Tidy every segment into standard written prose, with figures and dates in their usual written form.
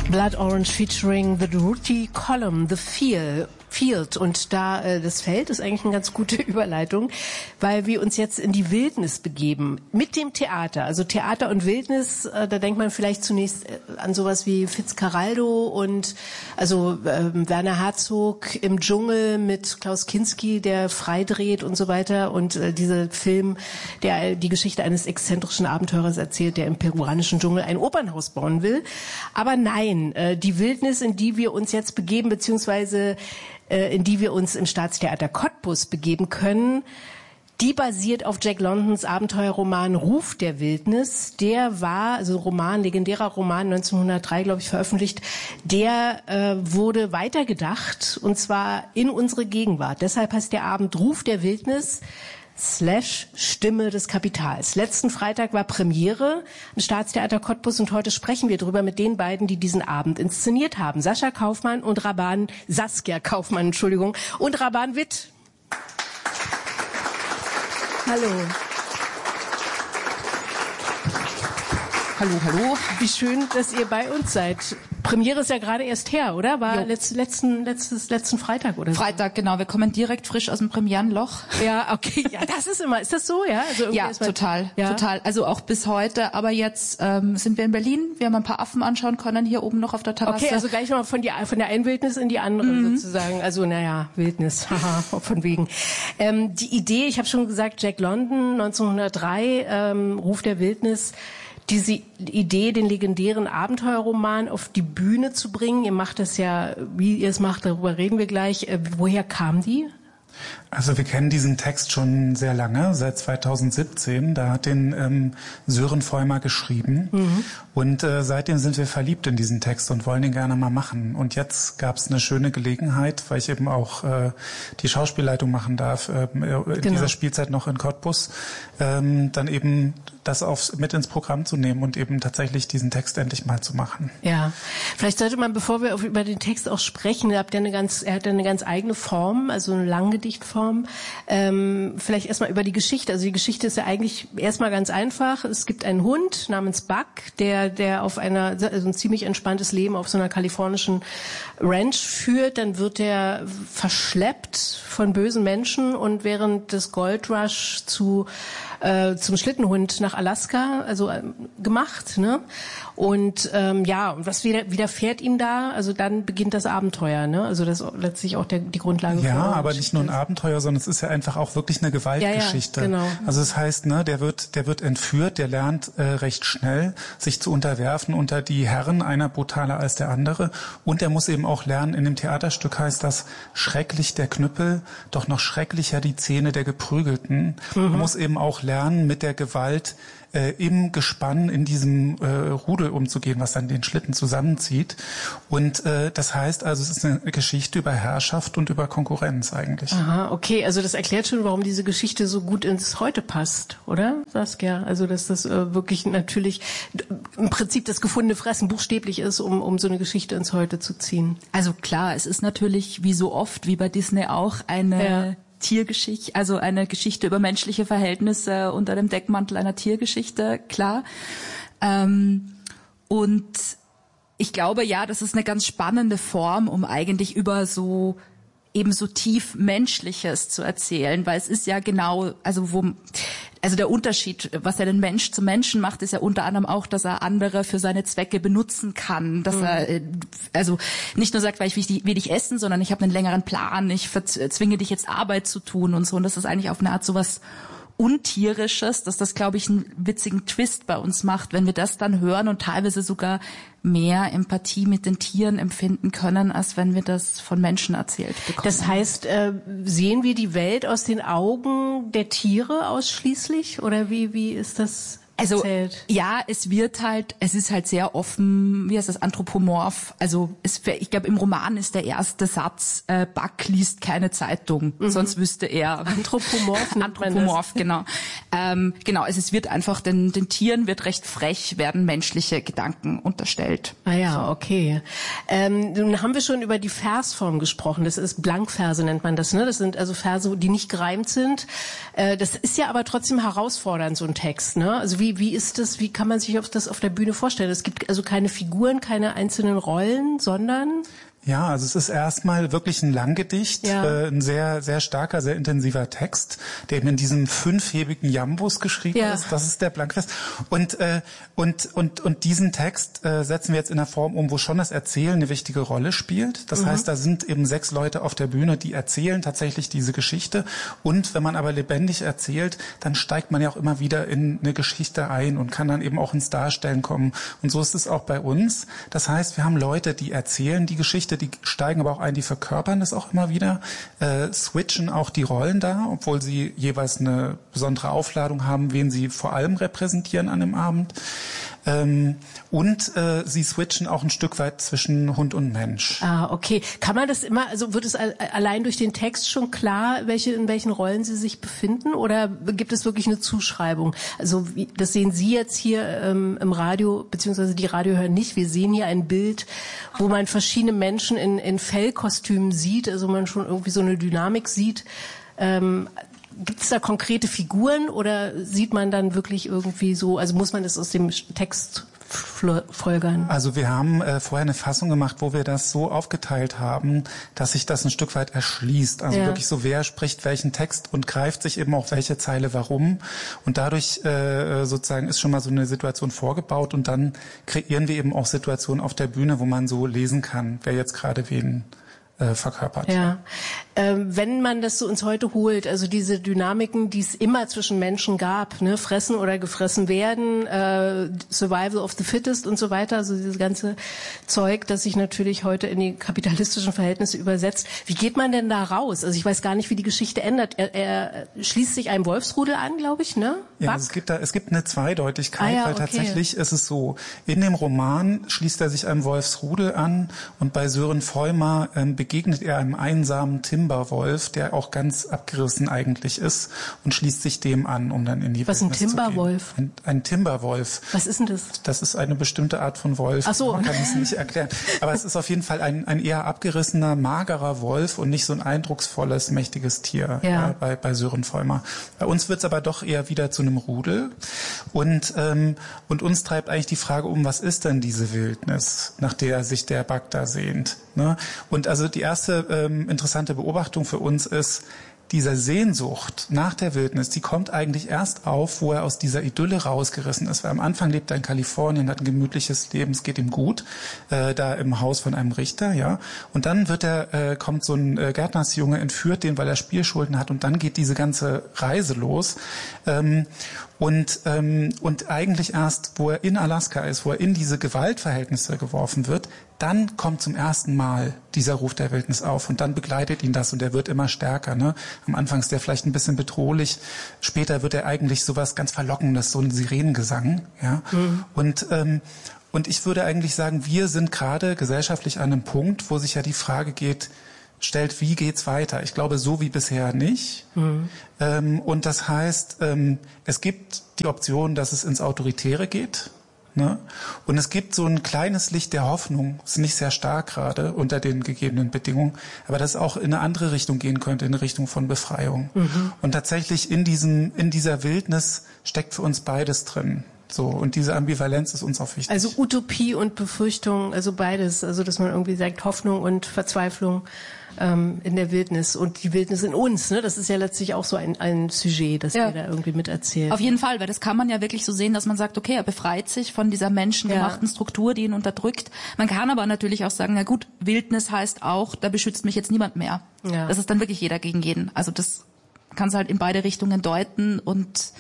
Blood Orange featuring The Ruti Column, The Field. Und da das Feld ist eigentlich eine ganz gute Überleitung, weil wir uns jetzt in die Wildnis begeben mit dem Theater. Also Theater und Wildnis, da denkt man vielleicht zunächst an sowas wie Fitzcarraldo und also Werner Herzog im Dschungel mit Klaus Kinski, der freidreht und so weiter. Und dieser Film, der die Geschichte eines exzentrischen Abenteurers erzählt, der im peruanischen Dschungel ein Opernhaus bauen will. Aber nein, die Wildnis, in die wir uns jetzt begeben, beziehungsweise in die wir uns im Staatstheater Cottbus begeben können, die basiert auf Jack Londons Abenteuerroman Ruf der Wildnis. Der war, also Roman, legendärer Roman, 1903, glaube ich, veröffentlicht. Der wurde weitergedacht, und zwar in unsere Gegenwart. Deshalb heißt der Abend Ruf der Wildnis / Stimme des Kapitals. Letzten Freitag war Premiere im Staatstheater Cottbus und heute sprechen wir drüber mit den beiden, die diesen Abend inszeniert haben. Saskia Kaufmann und Raban Witt. Hallo. Hallo, hallo. Wie schön, dass ihr bei uns seid. Premiere ist ja gerade erst her, oder? War letzten Freitag, oder? Freitag, genau. Wir kommen direkt frisch aus dem Premierenloch. Ja, okay. Ja, das ist immer, ist das so, ja? Also ja, total, total. Also auch bis heute. Aber jetzt sind wir in Berlin. Wir haben ein paar Affen anschauen können, hier oben noch auf der Terrasse. Okay, also gleich mal von der einen Wildnis in die andere sozusagen. Also, Wildnis, haha, von wegen. Die Idee, ich habe schon gesagt, Jack London, 1903, Ruf der Wildnis. Diese Idee, den legendären Abenteuerroman auf die Bühne zu bringen, ihr macht das ja, wie ihr es macht, darüber reden wir gleich. Woher kam die? Also wir kennen diesen Text schon sehr lange, seit 2017. Da hat den Sören Vollmer geschrieben. Und seitdem sind wir verliebt in diesen Text und wollen den gerne mal machen. Und jetzt gab es eine schöne Gelegenheit, weil ich eben auch die Schauspielleitung machen darf, in dieser Spielzeit noch in Cottbus, dann eben das mit ins Programm zu nehmen und eben tatsächlich diesen Text endlich mal zu machen. Ja, vielleicht sollte man, bevor wir über den Text auch sprechen, er hat eine ganz eigene Form, also eine Langgedichtform. Vielleicht erstmal über die Geschichte. Also die Geschichte ist ja eigentlich erstmal ganz einfach. Es gibt einen Hund namens Buck, der auf also ein ziemlich entspanntes Leben auf so einer kalifornischen Ranch führt. Dann wird er verschleppt von bösen Menschen und während des Goldrush zum Schlittenhund nach Alaska, also gemacht, ne? Und was widerfährt ihm da? Also dann beginnt das Abenteuer, ne? Also das ist letztlich auch die Grundlage. Ja, aber nicht nur ein Abenteuer, sondern es ist ja einfach auch wirklich eine Gewaltgeschichte. Ja, genau. Also das heißt, ne, der wird entführt, der lernt recht schnell, sich zu unterwerfen unter die Herren, einer brutaler als der andere. Und er muss eben auch lernen, in dem Theaterstück heißt das, schrecklich der Knüppel, doch noch schrecklicher die Zähne der Geprügelten. Man muss eben auch lernen, mit der Gewalt im Gespann, in diesem Rudel umzugehen, was dann den Schlitten zusammenzieht. Und das heißt also, es ist eine Geschichte über Herrschaft und über Konkurrenz eigentlich. Aha, okay, also das erklärt schon, warum diese Geschichte so gut ins Heute passt, oder, Saskia? Also dass das wirklich natürlich im Prinzip das gefundene Fressen buchstäblich ist, um so eine Geschichte ins Heute zu ziehen. Also klar, es ist natürlich wie so oft, wie bei Disney auch, eine Tiergeschichte, also eine Geschichte über menschliche Verhältnisse unter dem Deckmantel einer Tiergeschichte, klar. Und ich glaube, ja, das ist eine ganz spannende Form, um eigentlich über so tief Menschliches zu erzählen, weil es ist ja genau, also der Unterschied, was ja den Mensch zum Menschen macht, ist ja unter anderem auch, dass er andere für seine Zwecke benutzen kann, dass er also nicht nur sagt, weil ich will dich essen, sondern ich habe einen längeren Plan, ich zwinge dich jetzt Arbeit zu tun und so, und das ist eigentlich auf eine Art sowas Untierisches, dass das, glaube ich, einen witzigen Twist bei uns macht, wenn wir das dann hören und teilweise sogar mehr Empathie mit den Tieren empfinden können, als wenn wir das von Menschen erzählt bekommen. Das heißt, sehen wir die Welt aus den Augen der Tiere ausschließlich? Oder wie ist das? Also ja, es ist halt sehr offen, wie heißt das, anthropomorph. Also ich glaube, im Roman ist der erste Satz, Buck liest keine Zeitung, sonst wüsste er. Anthropomorph, genau. Genau, es wird einfach, den Tieren wird recht frech, werden menschliche Gedanken unterstellt. Ah ja, okay. Nun haben wir schon über die Versform gesprochen. Das ist Blankverse, nennt man das, ne? Das sind also Verse, die nicht gereimt sind. Das ist ja aber trotzdem herausfordernd, so ein Text, ne? Also wie wie ist das, wie kann man sich das auf der Bühne vorstellen? Es gibt also keine Figuren, keine einzelnen Rollen, sondern... Ja, also es ist erstmal wirklich ein Langgedicht, ein sehr, sehr starker, sehr intensiver Text, der eben in diesem 5-hebigen Jambus geschrieben ist. Das ist der Blankvers. Und diesen Text setzen wir jetzt in einer Form um, wo schon das Erzählen eine wichtige Rolle spielt. Das heißt, da sind eben 6 Leute auf der Bühne, die erzählen tatsächlich diese Geschichte. Und wenn man aber lebendig erzählt, dann steigt man ja auch immer wieder in eine Geschichte ein und kann dann eben auch ins Darstellen kommen. Und so ist es auch bei uns. Das heißt, wir haben Leute, die erzählen die Geschichte, die steigen aber auch ein, die verkörpern das auch immer wieder, switchen auch die Rollen da, obwohl sie jeweils eine besondere Aufladung haben, wen sie vor allem repräsentieren an dem Abend. Und sie switchen auch ein Stück weit zwischen Hund und Mensch. Ah, okay. Kann man das immer, also wird es allein durch den Text schon klar, in welchen Rollen sie sich befinden, oder gibt es wirklich eine Zuschreibung? Also das sehen Sie jetzt hier im Radio, beziehungsweise die Radiohörer nicht. Wir sehen hier ein Bild, wo man verschiedene Menschen in Fellkostümen sieht, also man schon irgendwie so eine Dynamik sieht. Gibt es da konkrete Figuren oder sieht man dann wirklich irgendwie so, also muss man das aus dem Text folgern? Also wir haben vorher eine Fassung gemacht, wo wir das so aufgeteilt haben, dass sich das ein Stück weit erschließt. Also wirklich so, wer spricht welchen Text und greift sich eben auch welche Zeile warum. Und dadurch sozusagen ist schon mal so eine Situation vorgebaut und dann kreieren wir eben auch Situationen auf der Bühne, wo man so lesen kann, wer jetzt gerade wen verkörpert. Ja. Wenn man das so ins Heute holt, also diese Dynamiken, die es immer zwischen Menschen gab, ne, fressen oder gefressen werden, Survival of the Fittest und so weiter, also dieses ganze Zeug, das sich natürlich heute in die kapitalistischen Verhältnisse übersetzt. Wie geht man denn da raus? Also ich weiß gar nicht, wie die Geschichte ändert. Er schließt sich einem Wolfsrudel an, glaube ich, ne? Ja, also es gibt eine Zweideutigkeit, weil tatsächlich ist es so, in dem Roman schließt er sich einem Wolfsrudel an und bei Sören Feumer begegnet er einem einsamen Timberwolf, der auch ganz abgerissen eigentlich ist, und schließt sich dem an, um dann in die Wildnis zu gehen. Was ist ein Timberwolf? Ein Timberwolf. Was ist denn das? Das ist eine bestimmte Art von Wolf. Ach so. Man kann es nicht erklären. Aber es ist auf jeden Fall ein eher abgerissener, magerer Wolf und nicht so ein eindrucksvolles, mächtiges Tier bei Sören Feumer. Bei uns wird es aber doch eher wieder zu einem Rudel. Und uns treibt eigentlich die Frage um, was ist denn diese Wildnis, nach der sich der Bagda sehnt? Ne? Und also die erste interessante Beobachtung für uns ist, diese Sehnsucht nach der Wildnis, die kommt eigentlich erst auf, wo er aus dieser Idylle rausgerissen ist. Weil am Anfang lebt er in Kalifornien, hat ein gemütliches Leben, es geht ihm gut, da im Haus von einem Richter, ja. Und dann kommt so ein Gärtnersjunge, entführt den, weil er Spielschulden hat, und dann geht diese ganze Reise los. Und eigentlich erst, wo er in Alaska ist, wo er in diese Gewaltverhältnisse geworfen wird, dann kommt zum ersten Mal dieser Ruf der Wildnis auf und dann begleitet ihn das und er wird immer stärker. Ne? Am Anfang ist er vielleicht ein bisschen bedrohlich, später wird er eigentlich sowas ganz Verlockendes, so ein Sirenengesang. Ja? Mhm. Und ich würde eigentlich sagen, wir sind gerade gesellschaftlich an einem Punkt, wo sich ja die Frage stellt, wie geht's weiter? Ich glaube, so wie bisher nicht. Mhm. Und das heißt, es gibt die Option, dass es ins Autoritäre geht. Ne? Und es gibt so ein kleines Licht der Hoffnung, ist nicht sehr stark gerade unter den gegebenen Bedingungen, aber das auch in eine andere Richtung gehen könnte, in eine Richtung von Befreiung. Mhm. Und tatsächlich in dieser Wildnis steckt für uns beides drin. So, und diese Ambivalenz ist uns auch wichtig. Also Utopie und Befürchtung, also beides, also dass man irgendwie sagt Hoffnung und Verzweiflung in der Wildnis und die Wildnis in uns, ne? Das ist ja letztlich auch so ein Sujet, das wir da irgendwie miterzählen. Auf jeden Fall, weil das kann man ja wirklich so sehen, dass man sagt, okay, er befreit sich von dieser menschengemachten Struktur, die ihn unterdrückt. Man kann aber natürlich auch sagen, na gut, Wildnis heißt auch, da beschützt mich jetzt niemand mehr. Ja. Das ist dann wirklich jeder gegen jeden. Also das kannst du halt in beide Richtungen deuten und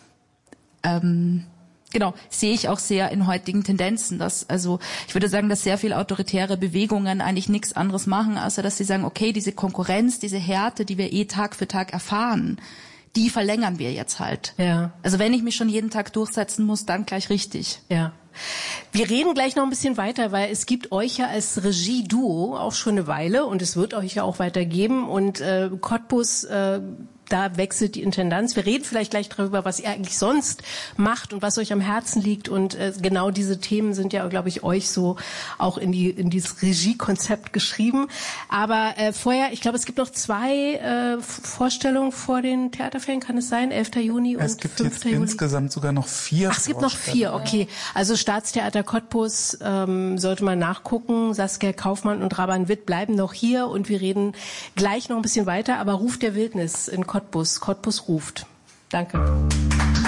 genau, sehe ich auch sehr in heutigen Tendenzen, also ich würde sagen, dass sehr viele autoritäre Bewegungen eigentlich nichts anderes machen, außer dass sie sagen, okay, diese Konkurrenz, diese Härte, die wir Tag für Tag erfahren, die verlängern wir jetzt halt. Ja. Also wenn ich mich schon jeden Tag durchsetzen muss, dann gleich richtig. Ja. Wir reden gleich noch ein bisschen weiter, weil es gibt euch ja als Regie-Duo auch schon eine Weile und es wird euch ja auch weitergeben und Cottbus da wechselt die Intendanz. Wir reden vielleicht gleich darüber, was ihr eigentlich sonst macht und was euch am Herzen liegt. Und genau diese Themen sind ja, glaube ich, euch so auch in dieses Regiekonzept geschrieben. Aber vorher, ich glaube, es gibt noch 2 Vorstellungen vor den Theaterferien, kann es sein? 11. Juni und 5. Juli? Es gibt jetzt insgesamt sogar noch 4. Ach, es gibt noch 4, okay. Also Staatstheater Cottbus sollte man nachgucken. Saskia Kaufmann und Raban Witt bleiben noch hier und wir reden gleich noch ein bisschen weiter. Aber Ruf der Wildnis in Cottbus. Cottbus ruft. Danke.